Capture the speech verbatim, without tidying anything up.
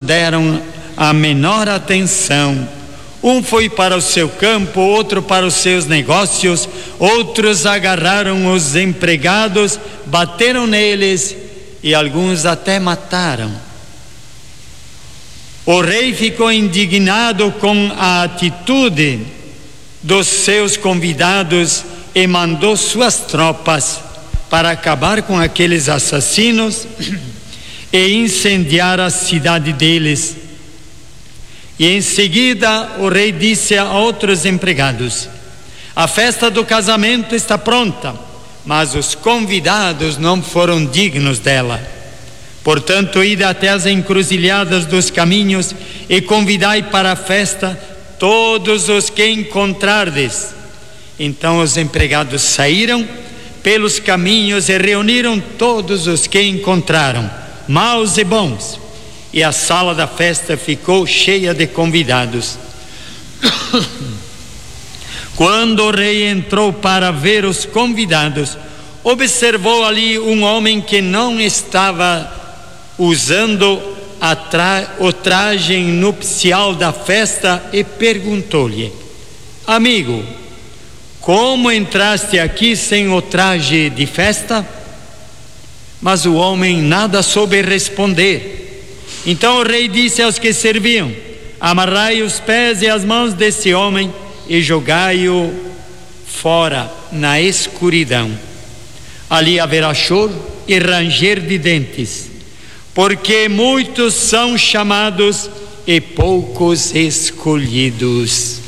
deram a menor atenção. Um foi para o seu campo, outro para os seus negócios, outros agarraram os empregados, bateram neles e alguns até mataram. O rei ficou indignado com a atitude dos seus convidados e mandou suas tropas para acabar com aqueles assassinos e incendiar a cidade deles. E em seguida o rei disse a outros empregados: a festa do casamento está pronta, mas os convidados não foram dignos dela. Portanto, ide até as encruzilhadas dos caminhos e convidai para a festa todos os que encontrardes. Então os empregados saíram pelos caminhos e reuniram todos os que encontraram, maus e bons, e a sala da festa ficou cheia de convidados. Quando o rei entrou para ver os convidados, observou ali um homem que não estava usando a tra- o traje nupcial da festa e perguntou-lhe: amigo, como entraste aqui sem o traje de festa? Mas o homem nada soube responder. Então o rei disse aos que serviam: amarrai os pés e as mãos desse homem e jogai-o fora na escuridão. Ali haverá choro e ranger de dentes, porque muitos são chamados e poucos escolhidos.